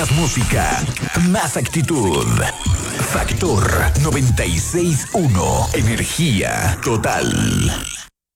Más música, más actitud. Factor 96.1. Energía total.